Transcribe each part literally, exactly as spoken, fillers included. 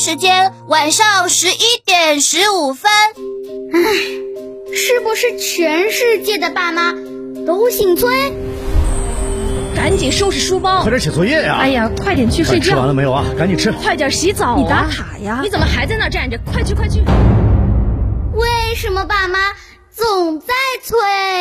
时间晚上十一点十五分。 唉，是不是全世界的爸妈都姓崔？ 赶紧收拾书包， 快点写作业呀！ 哎呀，快点去睡觉。 吃完了没有啊？赶紧吃。 快点洗澡啊！你打卡呀！你怎么还在那站着？快去快去！ 为什么爸妈总在催？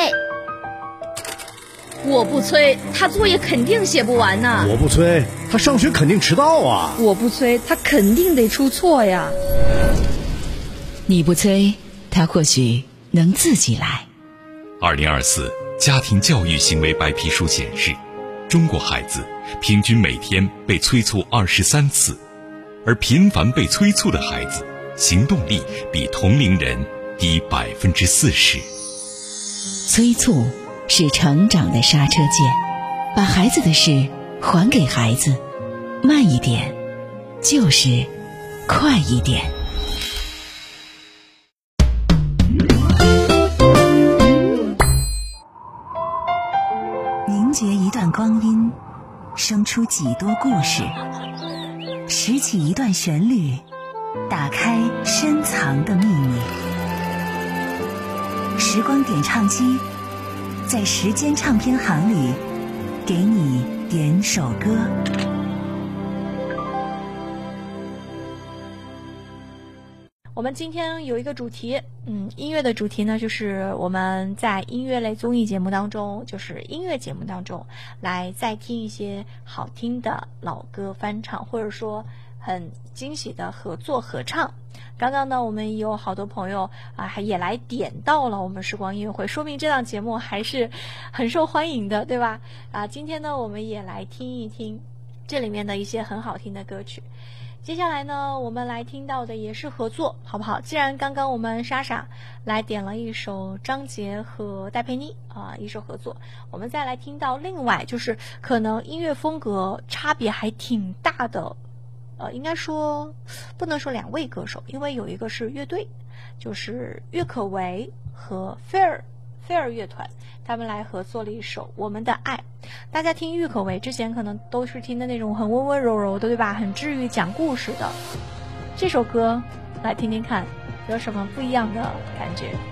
我不催，他作业肯定写不完呐。 我不催，他上学肯定迟到啊。 我不催，他肯定得出错呀。 你不催，他或许能自己来。 二零二四家庭教育行为白皮书显示，中国孩子平均每天被催促二十三次，而频繁被催促的孩子行动力比同龄人低百分之四十。 催促是成长的刹车键，把孩子的事还给孩子，慢一点就是快一点。凝结一段光阴，生出几多故事，拾起一段旋律，打开深藏的秘密。时光点唱机，在时间唱片行里给你点首歌。 我们今天有一个主题，嗯，音乐的主题呢，就是我们在音乐类综艺节目当中，就是音乐节目当中，来再听一些好听的老歌翻唱，或者说很惊喜的合作合唱。刚刚呢，我们有好多朋友啊，还也来点到了我们时光音乐会，说明这档节目还是很受欢迎的，对吧？啊，今天呢，我们也来听一听这里面的一些很好听的歌曲。接下来呢，我们来听到的也是合作，好不好？既然刚刚我们莎莎来点了一首张杰和戴佩妮啊、呃，一首合作，我们再来听到另外就是可能音乐风格差别还挺大的，呃，应该说不能说两位歌手，因为有一个是乐队，就是郁可唯和菲尔菲尔乐团，他们来合作了一首《我们的爱》。大家听郁可唯之前可能都是听的那种很温温柔柔的，对吧？很治愈讲故事的。这首歌来听听看有什么不一样的感觉。